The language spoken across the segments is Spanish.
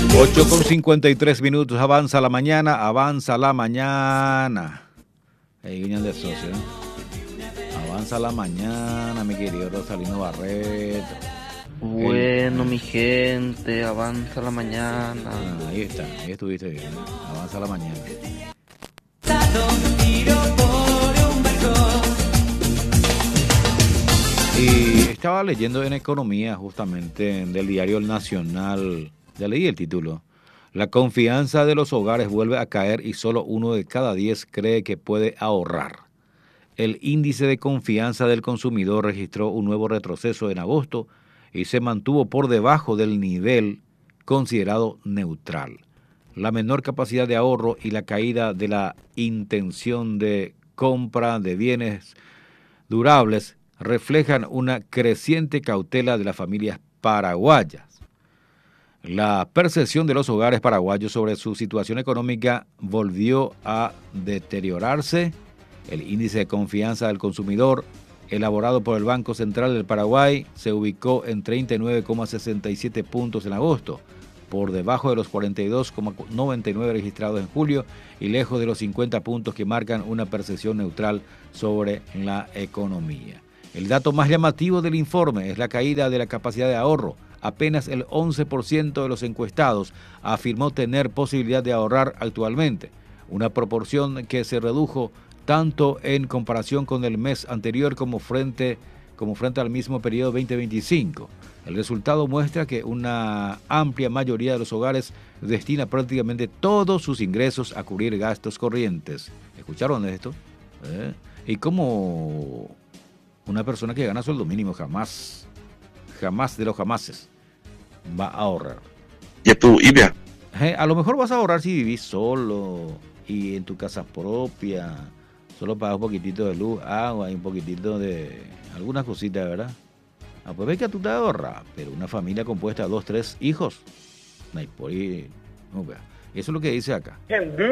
8:53, avanza la mañana, avanza la mañana. Hey, guiñan de socio, ¿eh? Avanza la mañana, mi querido Rosalino Barreto. Bueno, mi gente, avanza la mañana. Ahí está, ahí estuviste bien, ¿eh? Avanza la mañana. Y estaba leyendo en Economía, justamente, del diario El Nacional, ya leí el título. La confianza de los hogares vuelve a caer y solo 1 de cada 10 cree que puede ahorrar. El índice de confianza del consumidor registró un nuevo retroceso en agosto y se mantuvo por debajo del nivel considerado neutral. La menor capacidad de ahorro y la caída de la intención de compra de bienes durables reflejan una creciente cautela de las familias paraguayas. La percepción de los hogares paraguayos sobre su situación económica volvió a deteriorarse. El índice de confianza del consumidor, elaborado por el Banco Central del Paraguay, se ubicó en 39,67 puntos en agosto, por debajo de los 42,99 registrados en julio y lejos de los 50 puntos que marcan una percepción neutral sobre la economía. El dato más llamativo del informe es la caída de la capacidad de ahorro. Apenas el 11% de los encuestados afirmó tener posibilidad de ahorrar actualmente, una proporción que se redujo tanto en comparación con el mes anterior como frente al mismo periodo 2025. El resultado muestra que una amplia mayoría de los hogares destina prácticamente todos sus ingresos a cubrir gastos corrientes. ¿Escucharon esto? Y como una persona que gana sueldo mínimo jamás de los jamases va a ahorrar. ¿Y tú, Ibia? A lo mejor vas a ahorrar si vivís solo y en tu casa propia, solo pagas un poquitito de luz, agua y un poquitito de algunas cositas, ¿verdad? Pues ves que tú te ahorras, pero una familia compuesta de 2, 3 hijos, no hay por ahí, no, eso es lo que dice acá.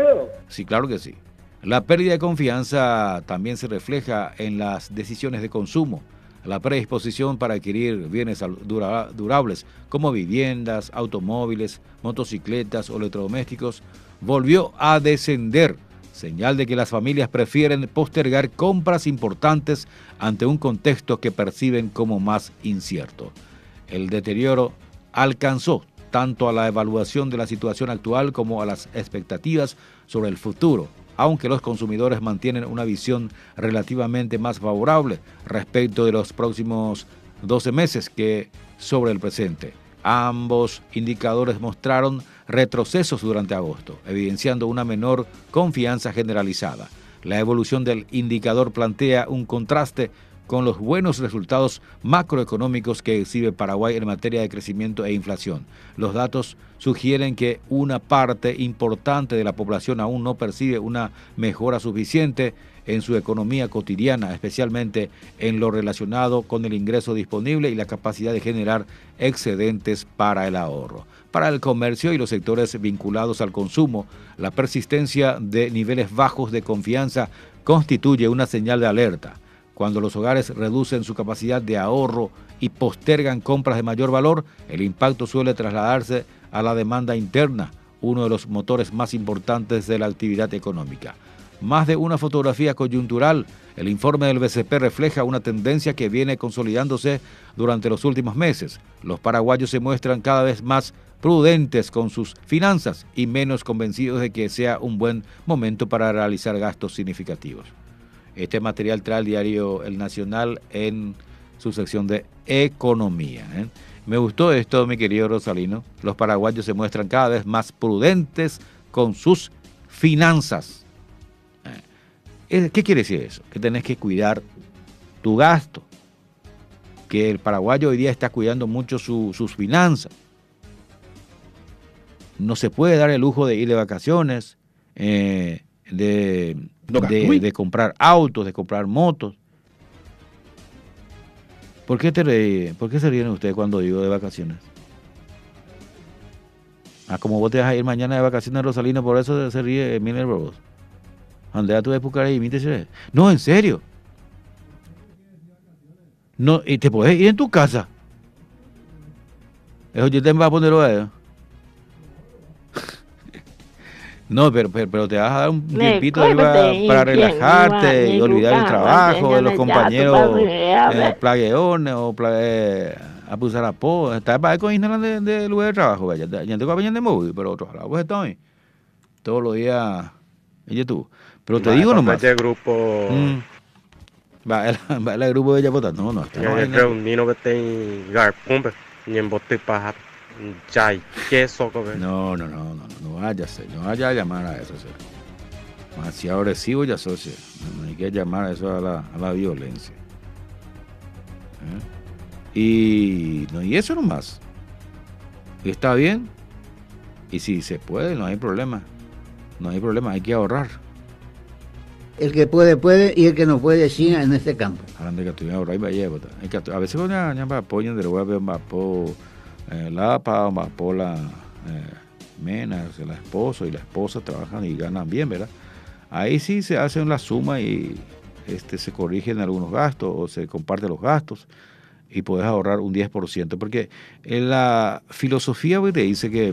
Sí, claro que sí. La pérdida de confianza también se refleja en las decisiones de consumo. La predisposición para adquirir bienes durables como viviendas, automóviles, motocicletas o electrodomésticos volvió a descender, señal de que las familias prefieren postergar compras importantes ante un contexto que perciben como más incierto. El deterioro alcanzó tanto a la evaluación de la situación actual como a las expectativas sobre el futuro, aunque los consumidores mantienen una visión relativamente más favorable respecto de los próximos 12 meses que sobre el presente. Ambos indicadores mostraron retrocesos durante agosto, evidenciando una menor confianza generalizada. La evolución del indicador plantea un contraste con los buenos resultados macroeconómicos que exhibe Paraguay en materia de crecimiento e inflación. Los datos sugieren que una parte importante de la población aún no percibe una mejora suficiente en su economía cotidiana, especialmente en lo relacionado con el ingreso disponible y la capacidad de generar excedentes para el ahorro. Para el comercio y los sectores vinculados al consumo, la persistencia de niveles bajos de confianza constituye una señal de alerta. Cuando los hogares reducen su capacidad de ahorro y postergan compras de mayor valor, el impacto suele trasladarse a la demanda interna, uno de los motores más importantes de la actividad económica. Más de una fotografía coyuntural, el informe del BCP refleja una tendencia que viene consolidándose durante los últimos meses. Los paraguayos se muestran cada vez más prudentes con sus finanzas y menos convencidos de que sea un buen momento para realizar gastos significativos. Este material trae el diario El Nacional en su sección de Economía. Me gustó esto, mi querido Rosalino. Los paraguayos se muestran cada vez más prudentes con sus finanzas. ¿Qué quiere decir eso? Que tenés que cuidar tu gasto. Que el paraguayo hoy día está cuidando mucho sus finanzas. No se puede dar el lujo de ir de vacaciones, de comprar autos, de comprar motos. ¿Por qué se ríen ustedes cuando digo de vacaciones? Como vos te vas a ir mañana de vacaciones, Rosalino, por eso se ríe Miller Bros. Andrea, tú ves buscar y no, en serio. No, y te puedes ir en tu casa. Eso yo te voy a ponerlo a ellos. No, pero te vas a dar un tiempito ahí Recuerde, para y quien relajarte y olvidar el trabajo, de los compañeros a plagueones o a pulsar a po. Está para con Instagram de lugar de trabajo, vaya. Ya tengo que de móvil, pero otros pues estoy todos los días en YouTube. Pero te digo nomás. Este grupo. Va el grupo de Yapota. No, está no hay reunido que te garpumbe y en bote para chai, queso, no vaya a llamar a eso, socio. Demasiado agresivo ya, socio. No hay que llamar a eso a la violencia. Y eso nomás. Y está bien. Y si se puede, no hay problema. No hay problema, hay que ahorrar. El que puede, y el que no puede, sí, en este campo. A veces cuando apoyan de lugar la mena, el esposo y la esposa trabajan y ganan bien, ¿verdad? Ahí sí se hacen la suma y se corrigen algunos gastos o se comparten los gastos y puedes ahorrar un 10%, porque en la filosofía te dice que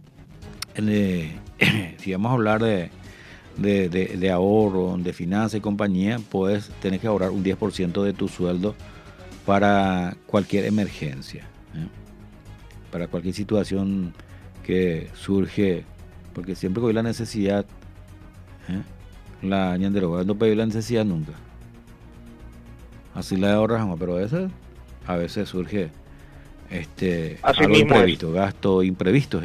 si vamos a hablar de ahorro, de finanzas y compañía, puedes tener que ahorrar un 10% de tu sueldo para cualquier emergencia, para cualquier situación que surge, porque siempre que hay la necesidad, la ñandero no pedir la necesidad nunca. Así la ahorramos, pero a veces surge algo imprevisto, gasto imprevisto,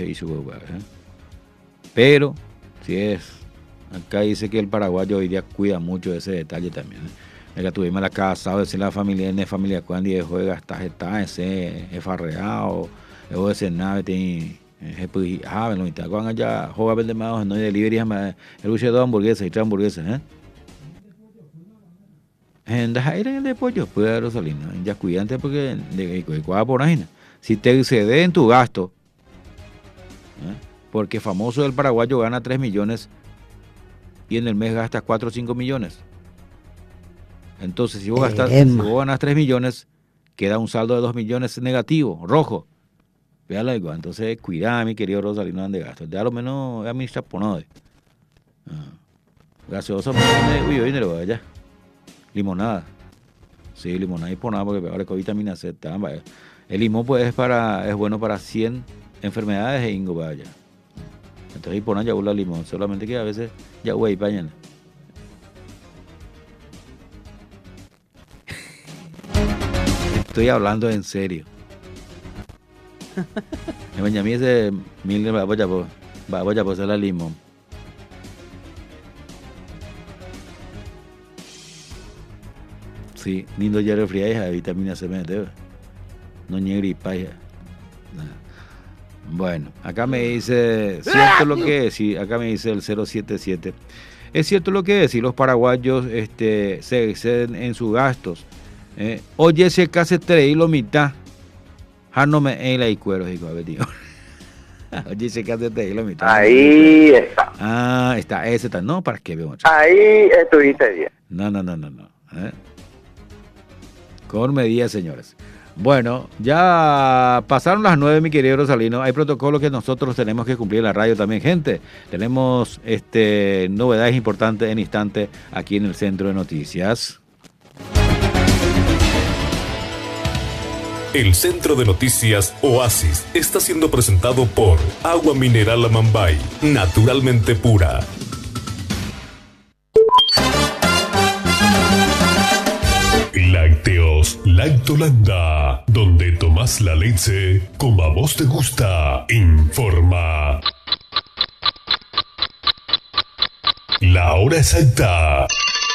pero si acá dice que el paraguayo hoy día cuida mucho ese detalle también. Acá tuvimos la casa, a veces la familia cuando dejó de gastar, está ese farreado, o ese nave tiene lo mitad cuando ya juega vende más no hay delivery el uso de 2 hamburguesas y 3 hamburguesas, en el de pollo puede dar Rosalina, ya cuidante porque de por ahí, si te excede en tu gasto, porque famoso del paraguayo gana 3 millones y en el mes gastas 4 o 5 millones. Entonces, si vos ganas 3 millones, queda un saldo de 2 millones negativo, rojo. Véalo igual. Entonces, cuidado, mi querido Rosalino, ande gasto. Ya a lo menos administra ponode. Gaseosa, hoy no lo voy allá. Limonada. Sí, limonada y ponada, porque ahora con vitamina C. El limón, pues, es bueno para 100 enfermedades e ingo, vaya. Entonces, y poner ya la limón, solamente que a veces ya güey, pañan. Estoy hablando en serio. En mí ese mil va a pasar la limón. Sí, lindo ya refriaje, vitamina C mete. No ni gripa ya. Bueno, acá me dice, cierto lo que es, acá me dice el 077. Es cierto lo que es, si los paraguayos se exceden en sus gastos. Oye, se case 3 y lo mitad. No me en la cuero, hijo, a ver, tío. Oye, se case 3 y lo mitad. Ahí está. Está, ese está. No, ¿para qué veo? Ahí estuviste bien. No. Con medidas, señores. Bueno, ya pasaron las 9, mi querido Rosalino. Hay protocolos que nosotros tenemos que cumplir en la radio también, gente. Tenemos novedades importantes en instante aquí en el Centro de Noticias. El Centro de Noticias Oasis está siendo presentado por Agua Mineral Amambay, naturalmente pura. Lácteos Lactolanda, donde tomás la leche como a vos te gusta. Informa. La hora exacta.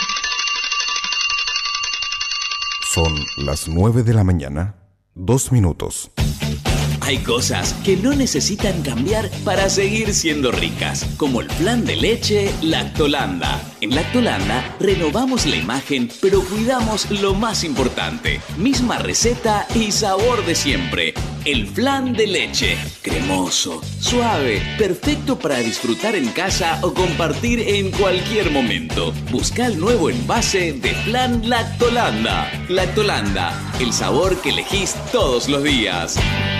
Son las 9 de la mañana, 2 minutos. Hay cosas que no necesitan cambiar para seguir siendo ricas, como el flan de leche Lactolanda. En Lactolanda renovamos la imagen, pero cuidamos lo más importante. Misma receta y sabor de siempre. El flan de leche, cremoso, suave, perfecto para disfrutar en casa o compartir en cualquier momento. Busca el nuevo envase de flan Lactolanda. Lactolanda, el sabor que elegís todos los días.